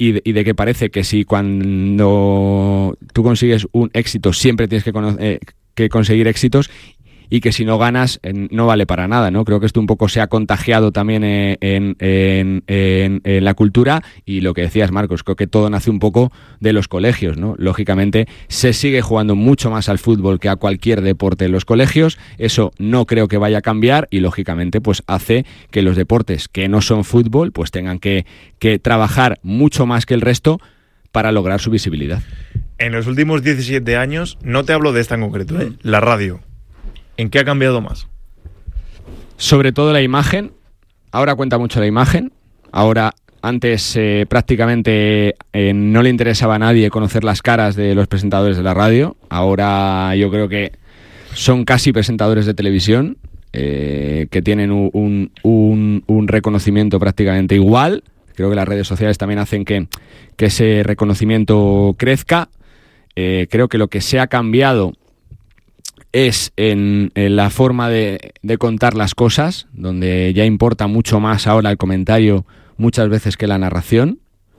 y de que parece que si cuando tú consigues un éxito siempre tienes que conseguir éxitos, y que si no ganas no vale para nada, ¿no? Creo que esto un poco se ha contagiado también en la cultura, y lo que decías, Marcos, creo que todo nace un poco de los colegios, ¿no? Lógicamente se sigue jugando mucho más al fútbol que a cualquier deporte en los colegios, eso no creo que vaya a cambiar, y lógicamente pues hace que los deportes que no son fútbol pues tengan que trabajar mucho más que el resto para lograr su visibilidad. En los últimos 17 años, no te hablo de esta en concreto, la radio, ¿en qué ha cambiado más? Sobre todo la imagen. Ahora cuenta mucho la imagen. Ahora, antes prácticamente no le interesaba a nadie conocer las caras de los presentadores de la radio. Ahora yo creo que son casi presentadores de televisión, que tienen un reconocimiento prácticamente igual. Creo que las redes sociales también hacen que ese reconocimiento crezca. Creo que lo que se ha cambiado es en la forma de contar las cosas, donde ya importa mucho más ahora el comentario muchas veces que la narración.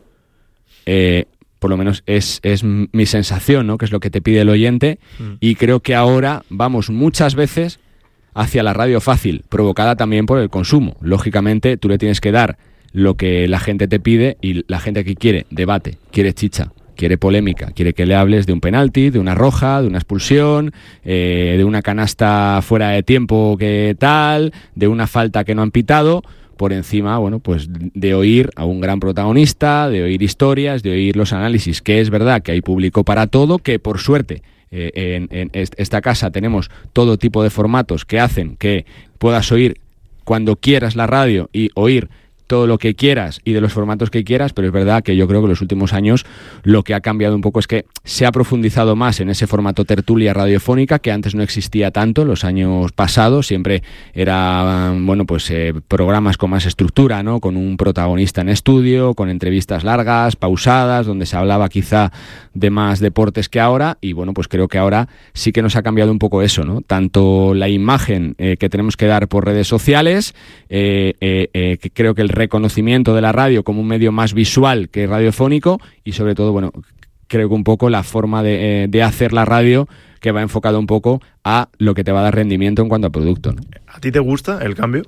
Por lo menos es mi sensación, ¿no? Que es lo que te pide el oyente. Y creo que ahora vamos muchas veces hacia la radio fácil, provocada también por el consumo. Lógicamente tú le tienes que dar lo que la gente te pide, y la gente que quiere debate, quiere chicha, quiere polémica, quiere que le hables de un penalti, de una roja, de una expulsión, de una canasta fuera de tiempo que tal, de una falta que no han pitado, por encima, bueno, pues de oír a un gran protagonista, de oír historias, de oír los análisis, que es verdad que hay público para todo, que por suerte en esta casa tenemos todo tipo de formatos que hacen que puedas oír cuando quieras la radio y oír todo lo que quieras y de los formatos que quieras, pero es verdad que yo creo que en los últimos años lo que ha cambiado un poco es que se ha profundizado más en ese formato tertulia radiofónica, que antes no existía tanto en los años pasados. Siempre eran, bueno, pues programas con más estructura, ¿no? Con un protagonista en estudio, con entrevistas largas, pausadas, donde se hablaba quizá de más deportes que ahora, y bueno, pues creo que ahora sí que nos ha cambiado un poco eso, ¿no? Tanto la imagen que tenemos que dar por redes sociales, que creo que el reconocimiento de la radio como un medio más visual que radiofónico, y sobre todo, bueno, creo que un poco la forma de hacer la radio, que va enfocado un poco a lo que te va a dar rendimiento en cuanto a producto, ¿no? ¿A ti te gusta el cambio?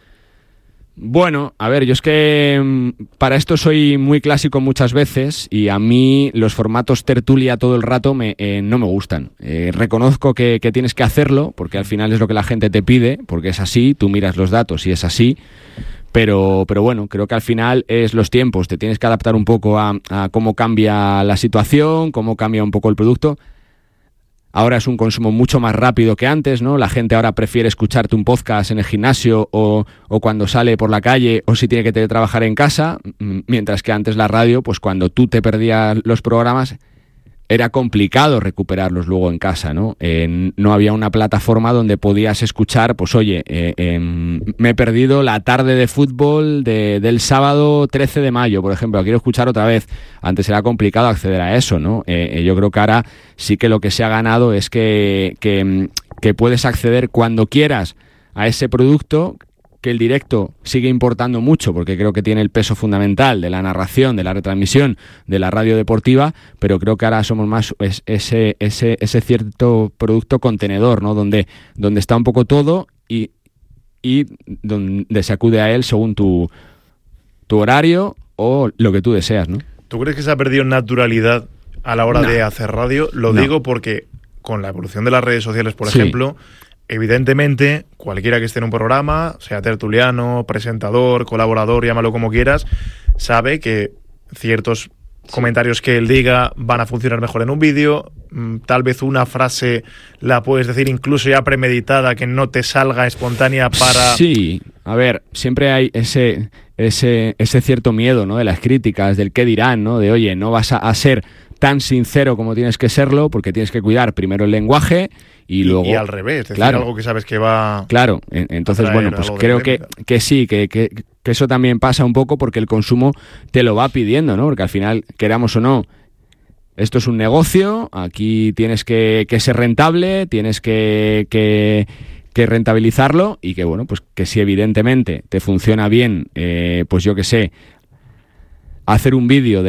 Bueno, a ver, yo es que para esto soy muy clásico muchas veces, y a mí los formatos tertulia todo el rato no me gustan. Reconozco que tienes que hacerlo, porque al final es lo que la gente te pide, porque es así, tú miras los datos y es así. Pero bueno, creo que al final es los tiempos, te tienes que adaptar un poco a cómo cambia la situación, cómo cambia un poco el producto. Ahora es un consumo mucho más rápido que antes, ¿no? La gente ahora prefiere escucharte un podcast en el gimnasio o cuando sale por la calle, o si tiene que teletrabajar en casa, mientras que antes la radio, pues cuando tú te perdías los programas, era complicado recuperarlos luego en casa, ¿no? No había una plataforma donde podías escuchar, pues oye, me he perdido la tarde de fútbol del sábado 13 de mayo, por ejemplo, quiero escuchar otra vez. Antes era complicado acceder a eso, ¿no? Yo creo que ahora sí que lo que se ha ganado es que puedes acceder cuando quieras a ese producto, que el directo sigue importando mucho, porque creo que tiene el peso fundamental de la narración, de la retransmisión, de la radio deportiva, pero creo que ahora somos más ese cierto producto contenedor, ¿no? Donde está un poco todo y donde se acude a él según tu horario o lo que tú deseas, ¿no? ¿Tú crees que se ha perdido naturalidad a la hora de hacer radio? Lo digo porque con la evolución de las redes sociales, por ejemplo, evidentemente, cualquiera que esté en un programa, sea tertuliano, presentador, colaborador, llámalo como quieras, sabe que ciertos comentarios que él diga van a funcionar mejor en un vídeo. Tal vez una frase la puedes decir incluso ya premeditada, que no te salga espontánea para... Sí, a ver, siempre hay ese cierto miedo, ¿no? De las críticas, del qué dirán, ¿no? De oye, no vas a ser tan sincero como tienes que serlo, porque tienes que cuidar primero el lenguaje y luego... Y al revés, decir claro, algo que sabes que va... Claro, entonces, bueno, pues creo que sí, que eso también pasa un poco porque el consumo te lo va pidiendo, ¿no? Porque al final, queramos o no, esto es un negocio, aquí tienes que ser rentable, tienes que rentabilizarlo, y que, bueno, pues que si evidentemente te funciona bien, pues yo qué sé, hacer un vídeo